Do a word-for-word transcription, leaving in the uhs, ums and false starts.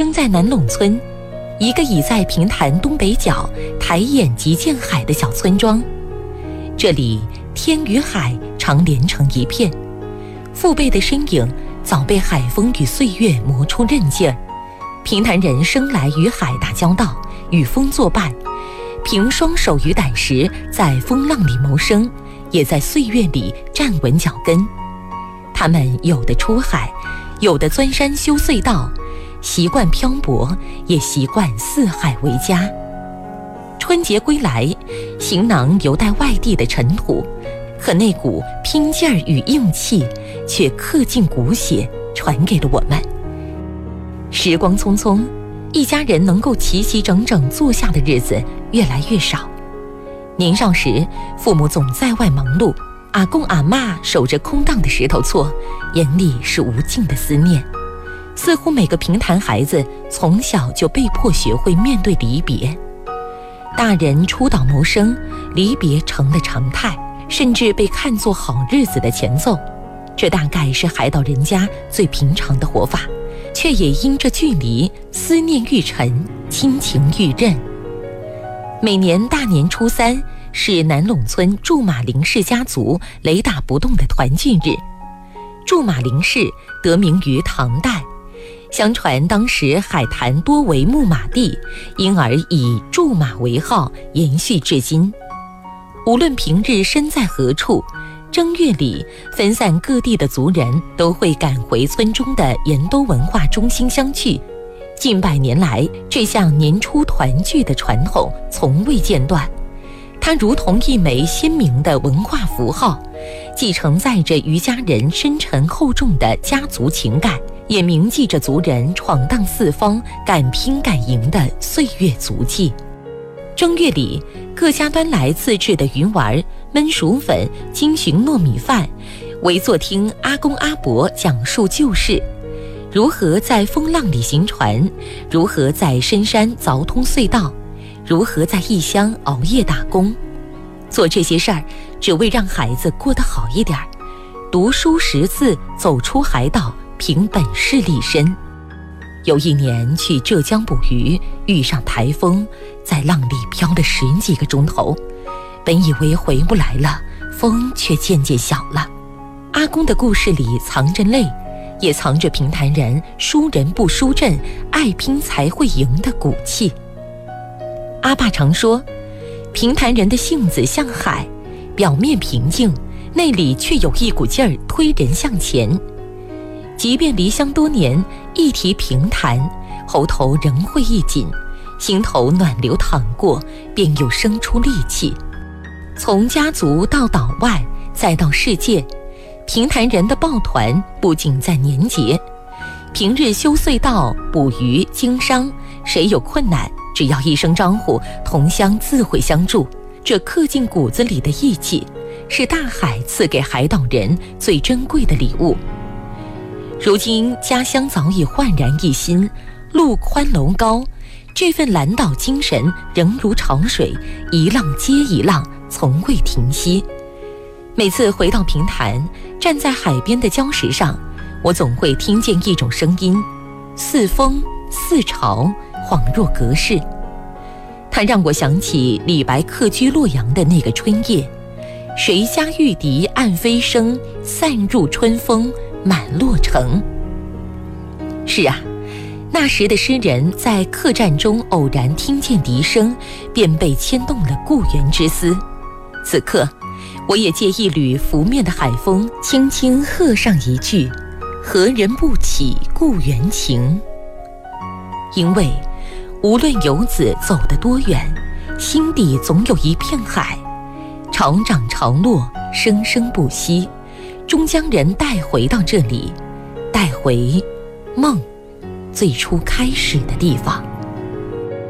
生在南陇村，一个倚在平潭东北角抬眼即见海的小村庄。这里天与海常连成一片，父辈的身影早被海风与岁月磨出刃劲儿。平潭人生来与海打交道，与风作伴，凭双手与胆识在风浪里谋生，也在岁月里站稳脚跟。他们有的出海，有的钻山修隧道，习惯漂泊，也习惯四海为家。春节归来，行囊犹带外地的尘土，可那股拼劲儿与硬气却刻进骨血，传给了我们。时光匆匆，一家人能够齐齐整整坐下的日子越来越少。年少时，父母总在外忙碌，阿公阿嬷守着空荡的石头厝，眼里是无尽的思念。似乎每个平潭孩子从小就被迫学会面对离别。大人出岛谋生，离别成了常态，甚至被看作好日子的前奏。这大概是海岛人家最平常的活法，却也因这距离，思念愈沉，亲情愈韧。每年大年初三是南陇村驻马林氏家族雷打不动的团聚日。驻马林氏得名于唐代，相传当时海滩多为牧马地，因而以驻马为号，延续至今。无论平日身在何处，正月里分散各地的族人都会赶回村中的盐都文化中心相聚。近百年来，这项年初团聚的传统从未间断，它如同一枚鲜明的文化符号，既承载着渔家人深沉厚重的家族情感，也铭记着族人闯荡四方、敢拼敢赢的岁月足迹。正月里，各家端来自制的鱼丸、焖薯粉、金寻糯米饭，围坐听阿公阿伯讲述旧事，如何在风浪里行船，如何在深山凿通隧道，如何在异乡熬夜打工。做这些事儿，只为让孩子过得好一点，读书识字，走出海岛，凭本事立身。有一年去浙江捕鱼，遇上台风，在浪里漂了十几个钟头，本以为回不来了，风却渐渐小了。阿公的故事里藏着泪，也藏着平潭人输人不输阵，爱拼才会赢的骨气。阿爸常说，平潭人的性子像海，表面平静，内里却有一股劲儿推人向前。即便离乡多年，一提平潭，喉头仍会一紧，心头暖流淌过，便又生出戾气。从家族到岛外，再到世界，平潭人的抱团不仅在年节，平日修隧道、捕鱼、经商，谁有困难，只要一声招呼，同乡自会相助。这刻进骨子里的义气，是大海赐给海岛人最珍贵的礼物。如今家乡早已焕然一新，路宽楼高，这份蓝岛精神仍如潮水，一浪接一浪，从未停息。每次回到平潭，站在海边的礁石上，我总会听见一种声音，似风似潮，恍若隔世。它让我想起李白客居洛阳的那个春夜，谁家玉笛暗飞声，散入春风满洛城。是啊，那时的诗人在客栈中偶然听见笛声，便被牵动了故园之思。此刻，我也借一缕拂面的海风，轻轻和上一句：何人不起故园情？因为无论游子走得多远，心底总有一片海，潮涨潮落，生生不息，终将人带回到这里，带回梦最初开始的地方。